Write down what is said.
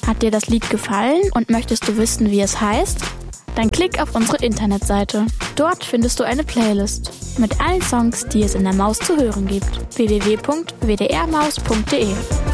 Hat dir das Lied gefallen und möchtest du wissen, wie es heißt? Dann klick auf unsere Internetseite. Dort findest du eine Playlist mit allen Songs, die es in der Maus zu hören gibt. www.wdrmaus.de